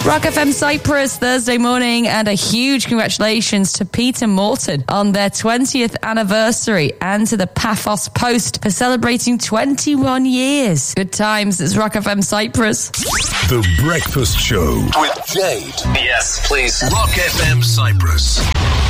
Rock FM Cyprus Thursday morning, and a huge congratulations to Peter Morton on their 20th anniversary and to the Paphos Post for celebrating 21 years. Good times. It's Rock FM Cyprus. The Breakfast Show with Jade. Yes, please. Rock FM Cyprus.